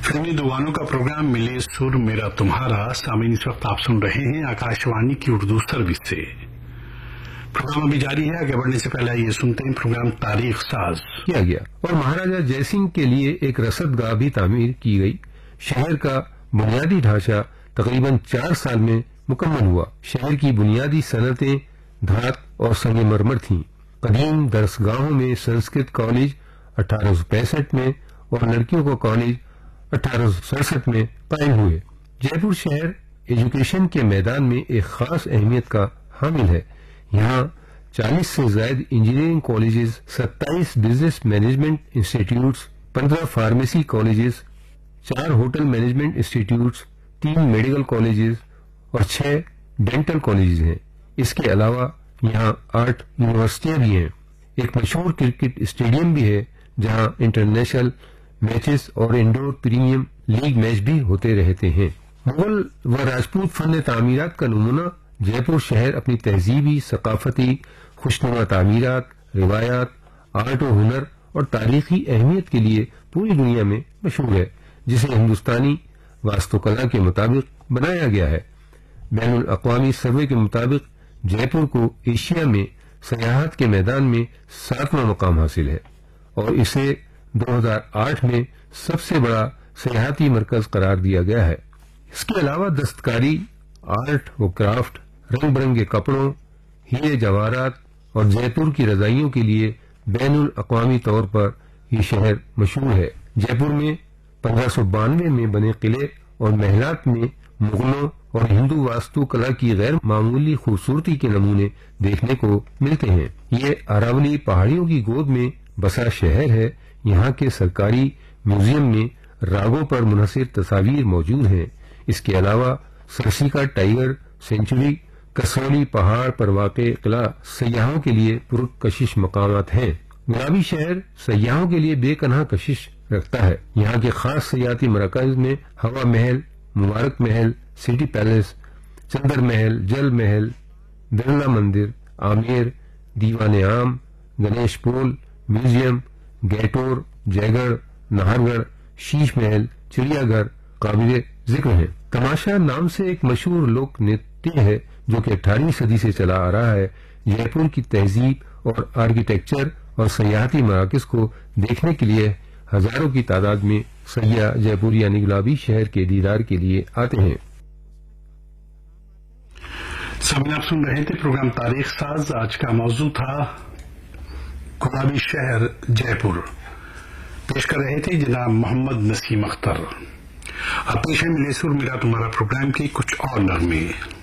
فلمی دوانوں کا پروگرام ملے سر میرا تمہارا سامعین اس وقت آپ سن رہے ہیں آکاشوانی کی اردو سروس سے. پروگرام ابھی جاری ہے. آگے بڑھنے سے پہلے یہ سنتے ہیں پروگرام تاریخ ساز کیا گیا اور مہاراجا جے سنگھ کے لیے ایک رسد گاہ بھی تعمیر کی گئی. شہر کا بنیادی ڈھانچہ تقریباً 4 سال میں مکمل ہوا. شہر کی بنیادی صنعتیں دھات اور سنگ مرمر تھیں. قدیم درسگاہوں میں سنسکرت کالج 1865 میں اور لڑکیوں کا کالج 1867 میں قائم ہوئے. جے پور شہر ایجوکیشن کے میدان میں ایک خاص اہمیت کا حامل ہے. یہاں 40 سے زائد engineering colleges, 27 business management institutes, 15 pharmacy colleges, 4 hotel management institutes, 3 medical colleges اور 6 ڈینٹل کالجز ہیں. اس کے علاوہ یہاں 8 یونیورسٹیاں بھی ہیں. ایک مشہور کرکٹ اسٹیڈیم بھی ہے جہاں انٹرنیشنل میچز اور انڈور پریمیم لیگ میچ بھی ہوتے رہتے ہیں. مغل و راجپوت فن تعمیرات کا نمونہ جے پور شہر اپنی تہذیبی، ثقافتی، خوشنما تعمیرات، روایات، آرٹ و ہنر اور تاریخی اہمیت کے لیے پوری دنیا میں مشہور ہے، جسے ہندوستانی واستو کلا کے مطابق بنایا گیا ہے. بین الاقوامی سروے کے مطابق جے پور کو ایشیا میں سیاحت کے میدان میں 7واں مقام حاصل ہے اور اسے 2008 میں سب سے بڑا سیاحتی مرکز قرار دیا گیا ہے. اس کے علاوہ دستکاری، آرٹ و کرافٹ، رنگ برنگے کپڑوں، ہیرے جواہرات اور جے پور کی رضائیوں کے لیے بین الاقوامی طور پر یہ شہر مشہور ہے. جے پور میں 1592 میں بنے قلعے اور محلات میں مغلوں اور ہندو واستو کلا کی غیر معمولی خوبصورتی کے نمونے دیکھنے کو ملتے ہیں. یہ اراولی پہاڑیوں کی گود میں بسا شہر ہے. یہاں کے سرکاری میوزیم میں راگوں پر منحصر تصاویر موجود ہیں. اس کے علاوہ سرسیکا ٹائیگر سینچری، کسولی پہاڑ پر واقع قلعہ سیاحوں کے لیے پرکشش مقامات ہیں. گلابی شہر سیاحوں کے لیے بے پناہ کشش رکھتا ہے. یہاں کے خاص سیاحتی مراکز میں ہوا محل، مبارک محل، سٹی پیلس، چندر محل، جل محل، برلا مندر، آمیر، دیوان عام، گنیش پول، میوزیم، گیٹور، جے گڑھ، نہرگڑھ، شیش محل، چڑیا گھر قابل ذکر ہیں. تماشا نام سے ایک مشہور لوک نرتیہ ہے جو کہ 18ویں صدی سے چلا آ رہا ہے. جے پور کی تہذیب اور آرکیٹیکچر اور سیاحتی مراکز کو دیکھنے کے لیے ہزاروں کی تعداد میں سیاح جے پور یعنی گلابی شہر کے دیدار کے لیے آتے ہیں. سامعین آپ سن رہے تھے پروگرام تاریخ ساز. آج کا موضوع تھا گلابی شہر جے پور. پیش کر رہے تھے جناب محمد نسیم اختر. اب پیش ہے ملے سر میرا تمہارا پروگرام کی کچھ اور نغمے.